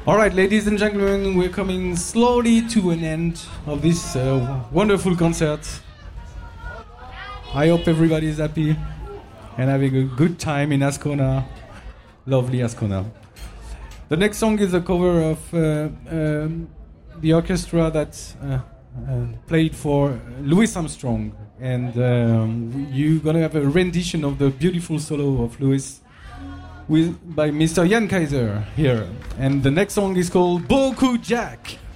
All right, ladies and gentlemen, we're coming slowly to an end of this wonderful concert. I hope everybody is happy and having a good time in Ascona. Lovely Ascona. The next song is a cover of the orchestra that played for Louis Armstrong. And you're going to have a rendition of the beautiful solo of Louis by Mr. Jan Kaiser here. And the next song is called Beaucoup Jack.